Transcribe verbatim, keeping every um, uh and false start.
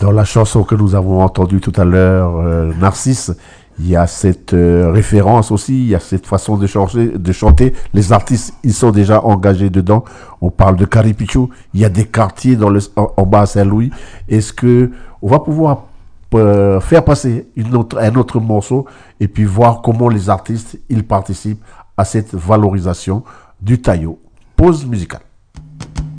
Dans la chanson que nous avons entendue tout à l'heure, euh, Narcisse, il y a cette euh, référence aussi, il y a cette façon de chanter, de chanter. Les artistes, ils sont déjà engagés dedans. On parle de Caripichou, il y a des quartiers dans le, en, en bas à Saint-Louis. Est-ce que on va pouvoir euh, faire passer une autre, un autre morceau et puis voir comment les artistes, ils participent à cette valorisation du taillot. Pause musicale.